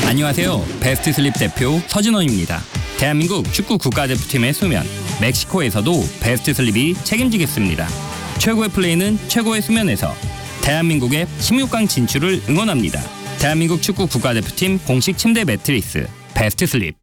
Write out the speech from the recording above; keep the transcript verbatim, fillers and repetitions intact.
안녕하세요. 베스트 슬립 대표 서진원입니다. 대한민국 축구 국가대표팀의 수면, 멕시코에서도 베스트 슬립이 책임지겠습니다. 최고의 플레이는 최고의 수면에서. 대한민국의 십육 강 진출을 응원합니다. 대한민국 축구 국가대표팀 공식 침대 매트리스 베스트 슬립.